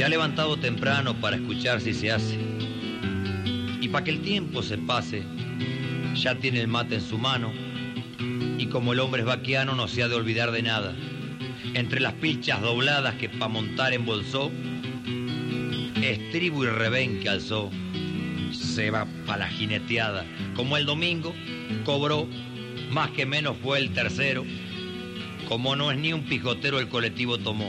Se ha levantado temprano para escuchar si se hace. Y para que el tiempo se pase, ya tiene el mate en su mano. Y como el hombre es vaquiano, no se ha de olvidar de nada. Entre las pilchas dobladas que pa' montar embolsó, estribo y revén que alzó, se va pa' la jineteada. Como el domingo cobró, más que menos fue el tercero. Como no es ni un pijotero, el colectivo tomó.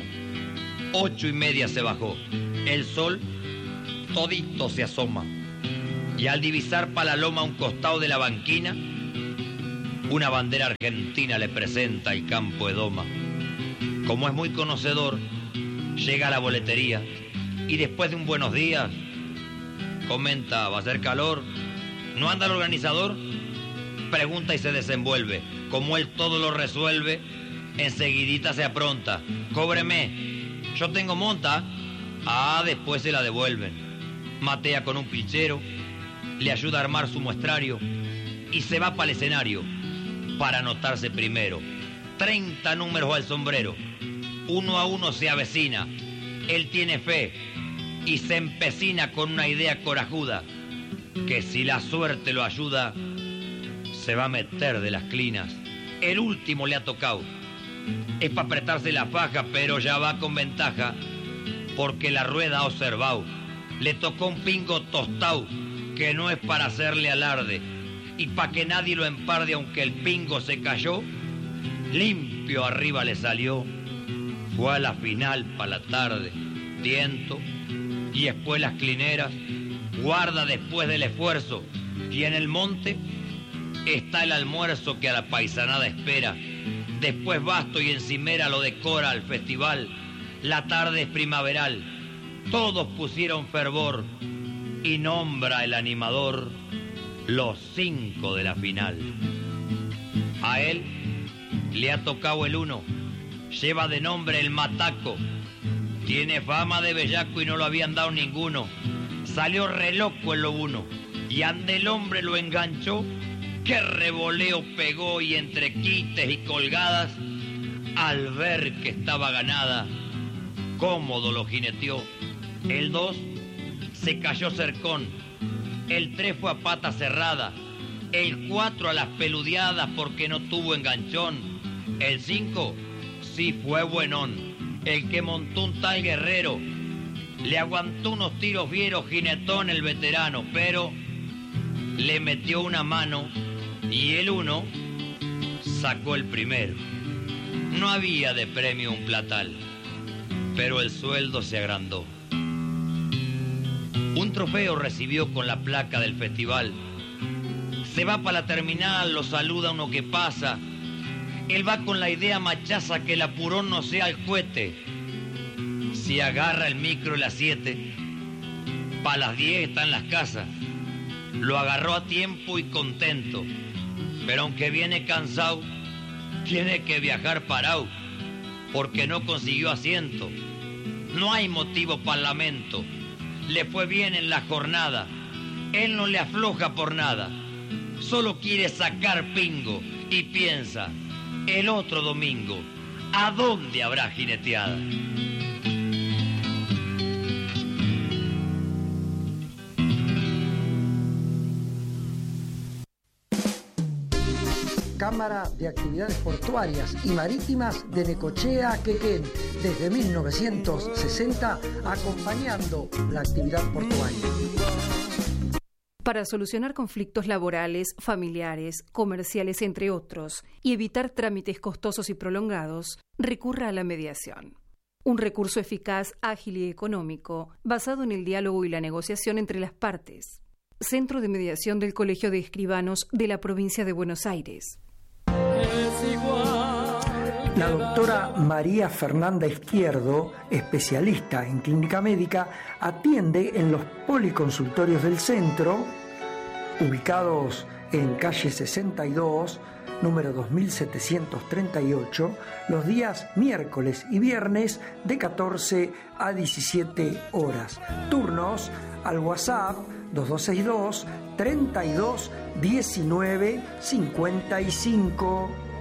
8:30 se bajó. El sol todito se asoma. Y al divisar pa' la loma un costado de la banquina, una bandera argentina le presenta el campo de doma. Como es muy conocedor, llega a la boletería y después de un buenos días, comenta: ¿va a ser calor? ¿No anda el organizador? Pregunta y se desenvuelve. Como él todo lo resuelve, enseguidita se apronta. Cóbreme, yo tengo monta. Después se la devuelven. Matea con un pilchero, le ayuda a armar su muestrario y se va para el escenario para anotarse primero. 30 números al sombrero. Uno a uno se avecina. Él tiene fe y se empecina con una idea corajuda, que si la suerte lo ayuda, se va a meter de las clinas. El último le ha tocado. Es para apretarse la faja, pero ya va con ventaja, porque la rueda ha observado. Le tocó un pingo tostado, que no es para hacerle alarde. Y para que nadie lo emparde, aunque el pingo se cayó, limpio arriba le salió. Fue a la final pa' la tarde, tiento, y después las clineras, guarda después del esfuerzo. Y en el monte está el almuerzo que a la paisanada espera. Después basto y encimera lo decora al festival. La tarde es primaveral, todos pusieron fervor y nombra el animador los 5 de la final. A él le ha tocado el 1, lleva de nombre el Mataco. Tiene fama de bellaco y no lo habían dado ninguno. Salió re loco en lo 1 y ande el hombre lo enganchó. Qué revoleo pegó y entre quites y colgadas, al ver que estaba ganada, cómodo lo jineteó. El 2 se cayó cercón. El 3 fue a pata cerrada. El 4 a las peludeadas porque no tuvo enganchón. El 5 sí fue buenón. El que montó un tal guerrero le aguantó unos tiros vieros, jinetón el veterano, pero le metió una mano y el 1 sacó el primero. No había de premio un platal, pero el sueldo se agrandó. Un trofeo recibió con la placa del festival. Se va para la terminal, lo saluda uno que pasa. Él va con la idea machaza que el apurón no sea el cohete. Si agarra el micro a las 7, para las 10 está en las casas. Lo agarró a tiempo y contento, pero aunque viene cansado, tiene que viajar parado, porque no consiguió asiento. No hay motivo para lamento. Le fue bien en la jornada. Él no le afloja por nada. Solo quiere sacar pingo y piensa: el otro domingo, ¿a dónde habrá jineteada? Cámara de Actividades Portuarias y Marítimas de Necochea, Quequén, desde 1960, acompañando la actividad portuaria. Para solucionar conflictos laborales, familiares, comerciales, entre otros, y evitar trámites costosos y prolongados, recurra a la mediación. Un recurso eficaz, ágil y económico, basado en el diálogo y la negociación entre las partes. Centro de Mediación del Colegio de Escribanos de la Provincia de Buenos Aires. La doctora María Fernanda Izquierdo, especialista en clínica médica, atiende en los policonsultorios del centro, ubicados en calle 62, número 2738, los días miércoles y viernes de 14 a 17 horas. Turnos al WhatsApp 2262 32 19 55.